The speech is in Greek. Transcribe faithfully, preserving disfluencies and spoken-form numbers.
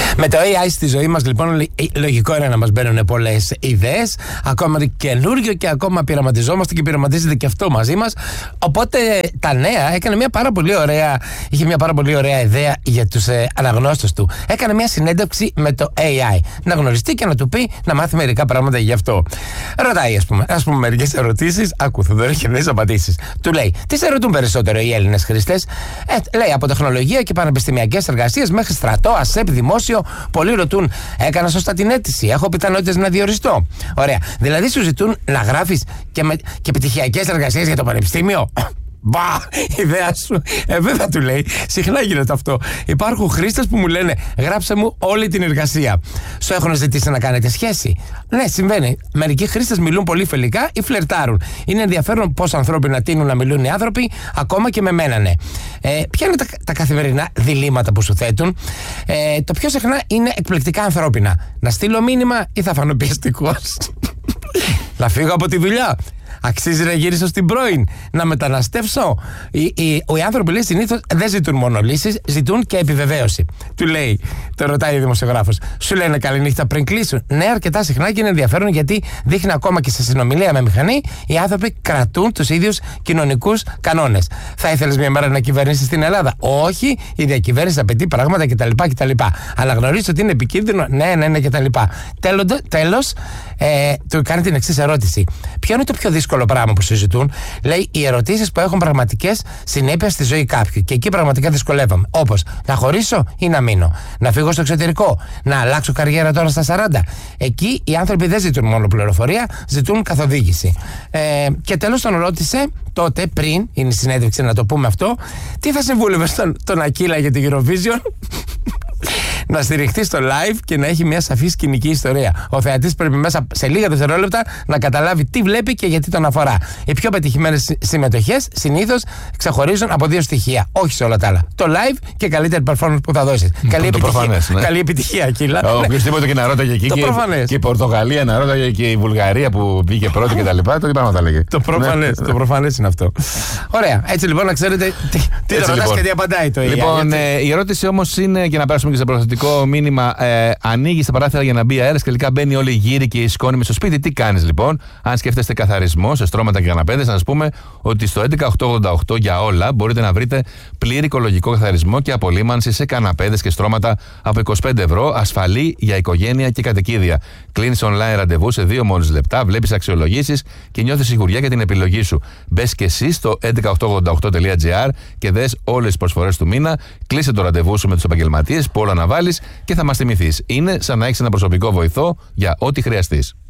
Με το έι άι στη ζωή μας, λοιπόν, λογικό είναι να μας μπαίνουν πολλές ιδέες, ακόμα καινούριο, και ακόμα πειραματιζόμαστε και πειραματίζεται και αυτό μαζί μας. Οπότε τα νέα έκανε μια πάρα πολύ ωραία, είχε μια πάρα πολύ ωραία ιδέα για τους ε, αναγνώστες του. Έκανε μια συνέντευξη με το έι άι. Να γνωριστεί και να του πει να μάθει μερικά πράγματα γι' αυτό. Ρωτάει, ας πούμε, ας πούμε μερικές ερωτήσεις. Ακού, θα δω και δεν απαντήσεις. Του λέει, τι σε ρωτούν περισσότερο οι Έλληνες χρήστες? Ε, λέει, από τεχνολογία και πανεπιστημιακές εργασίες μέχρι στρατό, ΑΣΕΠ, δημόσιο. Πολλοί ρωτούν, έκανα σωστά την αίτηση? Έχω πιθανότητες να διοριστώ? Ωραία. Δηλαδή σου ζητούν να γράφεις και, με, και επιτυχιακές εργασίες για το πανεπιστήμιο. Μπα, ιδέα σου. Ε, βέβαια, του λέει, συχνά γίνεται αυτό. Υπάρχουν χρήστες που μου λένε, γράψε μου όλη την εργασία. Σου έχουν ζητήσει να κάνετε σχέση? Ναι, συμβαίνει. Μερικοί χρήστες μιλούν πολύ φιλικά ή φλερτάρουν. Είναι ενδιαφέρον πώς ανθρώπινα τείνουν να μιλούν οι άνθρωποι, ακόμα και με μένα, ναι. Ε, ποια είναι τα, τα καθημερινά διλήμματα που σου θέτουν? Ε, το πιο συχνά είναι εκπληκτικά ανθρώπινα. Να στείλω μήνυμα ή θα φανώ πιεστικός? Να φύγω από τη δουλειά? Αξίζει να γυρίσω στην πρώην? Να μεταναστεύσω? Οι, οι, οι άνθρωποι, λέει, συνήθως δεν ζητούν μόνο λύσεις, ζητούν και επιβεβαίωση. Του λέει, το ρωτάει ο δημοσιογράφος, σου λένε καληνύχτα πριν κλείσουν? Ναι, αρκετά συχνά, και είναι ενδιαφέρον γιατί δείχνει ακόμα και σε συνομιλία με μηχανή οι άνθρωποι κρατούν τους ίδιους κοινωνικούς κανόνες. Θα ήθελες μια μέρα να κυβερνήσεις στην Ελλάδα? Όχι, η διακυβέρνηση απαιτεί πράγματα κτλ. κτλ. Αλλά γνωρίζεις ότι είναι επικίνδυνο? Ναι, ναι, ναι, κτλ. Τέλος, ε, του κάνει την εξής ερώτηση. Ποιο είναι το πιο δύσκολο πράγμα που συζητούν? Λέει, οι ερωτήσεις που έχουν πραγματικές συνέπειες στη ζωή κάποιου. Και εκεί πραγματικά δυσκολεύομαι. Όπως, να χωρίσω ή να μείνω? Να φύγω στο εξωτερικό? Να αλλάξω καριέρα τώρα στα σαράντα? Εκεί οι άνθρωποι δεν ζητούν μόνο πληροφορία, ζητούν καθοδήγηση. Ε, και τέλος τον ρώτησε τότε, πριν είναι η συνέντευξη, να το πούμε αυτό, τι θα συμβούλευε στον, τον Ακύλα για την Eurovision? Να στηριχτεί στο live και να έχει μια σαφή σκηνική ιστορία. Ο θεατής πρέπει μέσα σε λίγα δευτερόλεπτα να καταλάβει τι βλέπει και γιατί τον αφορά. Οι πιο πετυχημένες συμμετοχές συνήθως ξεχωρίζουν από δύο στοιχεία. Όχι σε όλα τα άλλα. Το live και καλύτερη performance που θα δώσεις. Καλή επιτυχία. Προφανές, ναι. Καλή επιτυχία, Ακύλα. Οποιοδήποτε και να ρώταγε εκεί. Και, και η Πορτογαλία να ρώταγε και η Βουλγαρία που βγήκε πρώτη κτλ. Το τι πάνω θα λέγε. Το προφανές, το προφανές είναι αυτό. Ωραία. Έτσι λοιπόν να ξέρετε τι το ρωτάς και τι απαντάει το έι άι. Λοιπόν, η ερώτηση όμως είναι, και να περάσουμε και σε προθετικό μήνυμα, ε, ανοίγει τα παράθυρα για να μπει αέρας και τελικά μπαίνει όλη η γύρι και η σκόνη μες στο σπίτι. Τι κάνεις λοιπόν? Αν σκέφτεστε καθαρισμό σε στρώματα και καναπέδες, να σας πούμε ότι στο έντεκα οκτακόσια ογδόντα οκτώ για όλα μπορείτε να βρείτε πλήρη οικολογικό καθαρισμό και απολύμανση σε καναπέδες και στρώματα από είκοσι πέντε ευρώ, ασφαλή για οικογένεια και κατοικίδια. Κλείνεις online ραντεβού σε δύο μόλις λεπτά, βλέπεις αξιολογήσεις και νιώθεις σιγουριά για την επιλογή σου. Μπες και εσύ στο έντεκα οκτακόσια ογδόντα οκτώ τελεία τζι άρ και δες όλες τις προσφορές του μήνα. Κλείσε το ραντεβού σου με τους επαγγελματίες που όλα να βάλεις και θα μας θυμηθείς. Είναι σαν να έχεις ένα προσωπικό βοηθό για ό,τι χρειαστείς.